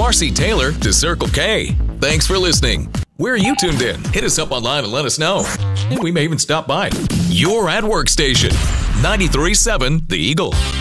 Marcy Taylor to Circle K. Thanks for listening. Where are you tuned in? Hit us up online and let us know. And we may even stop by. Your at work station. 93.7 The Eagle.